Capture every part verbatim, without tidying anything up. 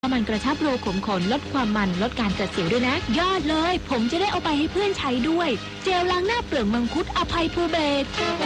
มันกระชับรูขุมขนลดความมันลดการเกิดสิวด้วยนะยอดเลยผมจะได้เอาไปให้เพื่อนใช้ด้วยเจลล้างหน้าเปลือกมังคุดอภัยภูเบศร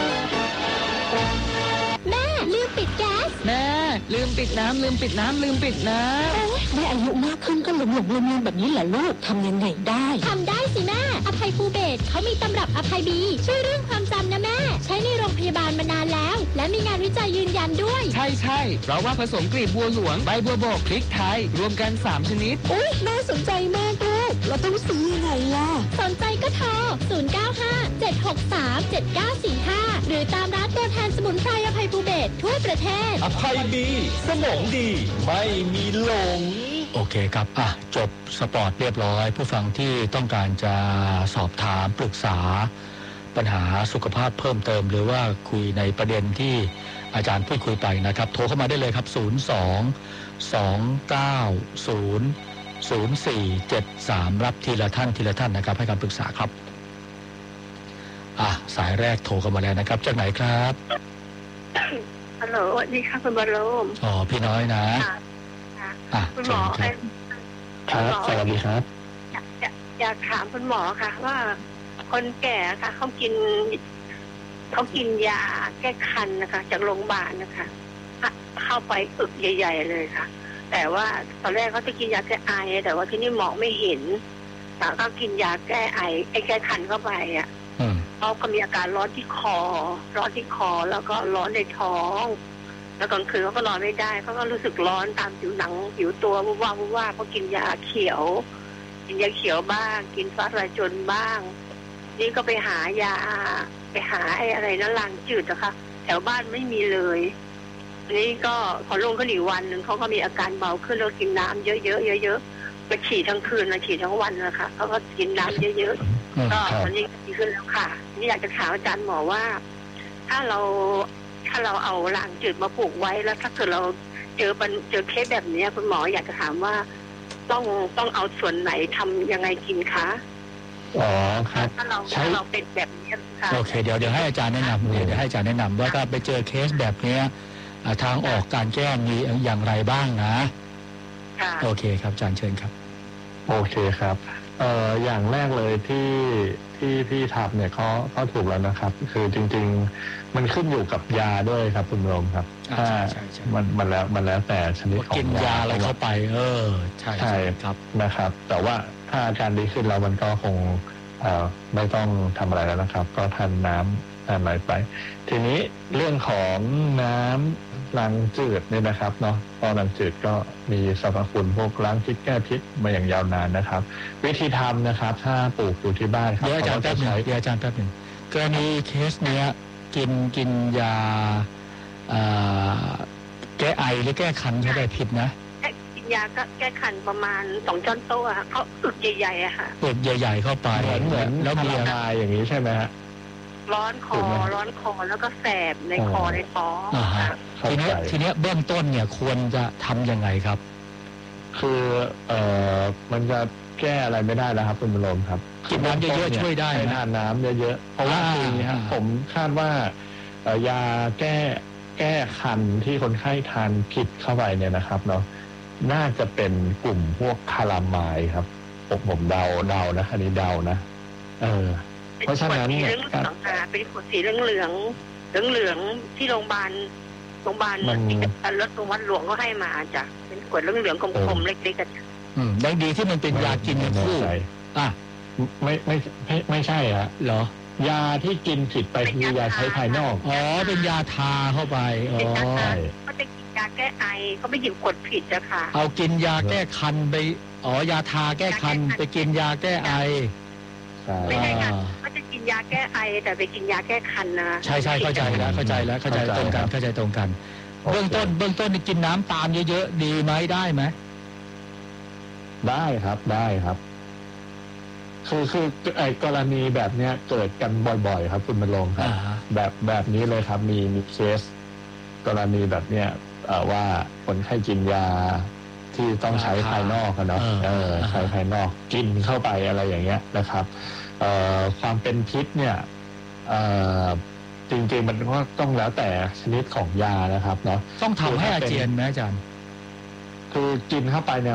แม่ลืมปิดแก๊สแม่ลืมปิดน้ำลืมปิดน้ำลืมปิดน้ำแม่อายุมากขึ้นก็หลงหลงลืมลืมแบบนี้เหรอลูกทำยังไงได้ทำได้สิแม่อภัยภูเบศรเขามีตำรับอภัยบีช่วยเรื่องความจำนะแม่ใช้ในโรงพยาบาลมานานแล้วและมีงานวิจัยยืนยันด้วยใช่ใช่เพราะว่าผสมกลีบบัวหลวงใบบัวบกพริกไทยรวมกันสามชนิดอุ๊ยน่าสนใจมากลูกเราต้องซื้อยังไงล่ะสนใจก็โทรศูนย์ เก้า ห้า เจ็ด หก สาม เจ็ด เก้า สี่ ห้าหรือตามร้านตัวแทนสมุนไพรอภัยภูเบศรทั่วประเทศอภัยดีสมองดีไม่มีหลงโอเคครับอ่ะจบสปอร์ตเรียบร้อยผู้ฟังที่ต้องการจะสอบถามปรึกษาปัญหาสุขภาพเพิ่มเติมหรือว่าคุยในประเด็นที่อาจารย์พูดคุยไปนะครับโทรเข้ามาได้เลยครับศูนย์ สอง สอง เก้า ศูนย์ ศูนย์ สี่ เจ็ด สามรับทีละท่านทีละท่านนะครับให้คำปรึกษาครับอ่ะสายแรกโทรเข้ามาแล้วนะครับจากไหนครับฮัลโหลสวัสดีค่ะคุณบรมอ๋อพี่น้อยนะอ่ะคุณหมอครับสวัสดีครับอยากอยากถามคุณหมอค่ะว่าคนแก่ค่ะเขากินเขากินยาแก้คันนะคะจากโรงพยาบาลนะคะเข้าไปอึกใหญ่ๆเลยค่ะแต่ว่าตอนแรกเขาจะกินยาแก้ไอแต่ว่าที่นี่หมอไม่เห็นแต่ก็กินยาแก้ไอไอ้แก้คันเข้าไปอ่ะเขาก็มีอาการร้อนที่คอร้อนที่คอแล้วก็ร้อนในท้องแล้วกลางคืนเขาก็นอนไม่ได้เขาก็รู้สึกร้อนตามผิวหนังผิวตัววุบวาบวุบวาบเขากินยาเขียวกินยาเขียวบ้างกินฟ้าทลายโจรบ้างนี่ก็ไปหายาไปหาไอ้อะไรนะลางจืดนะคะแถวบ้านไม่มีเลยนี่ก็พอลงขึ้นอีกวันหนึ่งเขาก็มีอาการเบาขึ้นแล้วกินน้ำเยอะๆเยอะๆไปฉี่ทั้งคืนมาฉี่ทั้งวันนะคะเขาก็กินน้ำเยอะๆก็ตอนนี้ดีขึ้นแล้วค่ะนี่อยากจะถามอาจารย์หมอว่าถ้าเราถ้าเราเอาลางจืดมาปลูกไว้แล้วถ้าเกิดเราเจอปัญเจอเคสแบบนี้คุณหมออยากจะถามว่าต้องต้องเอาส่วนไหนทำยังไงกินคะอ๋อครับถ้าเราถ้าเราเป็นแบบนี้ค่ะโอเคเดี๋ยวเดี๋ยวให้อาจารย์แนะนำเดี๋ยวให้อาจารย์แนะนำว่าถ้าไปเจอเคสแบบนี้ทางออกการแก้มีอย่างไรบ้างนะโอเคครับอาจารย์เชิญครับโอเคครับเอ่ออย่างแรกเลยที่ที่พี่ทำเนี่ยเขาเขาถูกแล้วนะครับคือจริงๆมันขึ้นอยู่กับยาด้วยครับคุณโรมครับถ้ามันมันแล้วมันแล้วแต่ชนิดของกินยาอะไรเข้าไปเออใช่ใช่ครับนะครับแต่ว่าถ้าอาการดีขึ้นแล้วมันก็คงเอ่อไม่ต้องทำอะไรแล้วนะครับก็ทานน้ำทานอะไรไปทีนี้เรื่องของน้ำล้างจืดเนี่ยนะครับเนาะตอนล้างจืดก็มีสรรพคุณพวกล้างพิษแก้พิษมาอย่างยาวนานนะครับวิธีทำนะครับถ้าปลูกอยู่ที่บ้านครับเดี๋ยวอาจารย์แป๊บนึงเดี๋ยวอาจารย์แป๊บนึงกรณีเคสเนี้ยกินกินยาแก้ไอหรือแก้คันเข้าไปผิดนะกินยาก็แก้คันประมาณสองช้อนโต๊ะเขาอึกใหญ่ๆอะค่ะอึกใหญ่ๆเข้าไปเหมือนแล้วมียาอย่างนี้ใช่ไหมฮะร้อนคอร้อนคอแล้วก็แสบในคอในท้องทีนี้ทีนี้เบื้องต้นเนี่ยควรจะทำยังไงครับคือเอ่อมันจะแก้อะไรไม่ได้แล้วครับคุณบรมครับกินน้ำเยอะๆช่วยได้ทานน้ำเยอะๆเพราะว่าคือนี้ครับผมคาดว่ายาแก้แก้คันที่คนไข้ทานผิดเข้าไปเนี่ยนะครับเนาะน่าจะเป็นกลุ่มพวกคาลามายครับผมผมเดาเดานะอันนี้เดานะเออเพราะฉะนั้นเนี่ยเป็นขวดสีเหลืองเหลืองเหลืองเหลืองที่โรงพยาบาลโรงพยาบาลที่รถโรงพยาบาลหลวงก็ให้มาจ้ะเป็นขวดเหลืองเหลืองกลมๆเล็กๆกันอืมได้ดีที่มันเป็นยากินคู่อ่ะไม่ไม่ไม่ไม่ใช่ฮะเหรอยาที่กินผิดไปคือยาใช้ภายนอกอ๋อเป็นยาทาเข้าไปอ๋อเขาจะกินยาแก้ไอเขาไม่หยิบกดผิดจ้ะค่ะเอากินยาแก้คันไปอ๋อยาทาแก้คันไปกินยาแก้ไอไม่ใช่ค่ะเขาจะกินยาแก้ไอแต่ไปกินยาแก้คันนะใช่ใช่เข้าใจแล้วเข้าใจแล้วเข้าใจตรงกันเข้าใจตรงกันเบื้องต้นเบื้องต้นนี่กินน้ำตามเยอะๆดีไหมได้ไหมได้ครับได้ครับคือคือไอ้กรณีแบบเนี้ยเกิดกันบ่อยๆครับคุณบรรลงครับแบบแบบนี้เลยครับมีมีเคสกรณีแบบเนี้ยว่าคนไข้กินยาที่ต้องใช้ภายนอกเนาะเออใช้ภายนอกกินเข้าไปอะไรอย่างเงี้ยนะครับความเป็นพิษเนี่ยจริงๆมันก็ต้องแล้วแต่ชนิดของยานะครับเนาะต้องทำให้อาเจียนไหมอาจารย์คือกินเข้าไปเนี่ย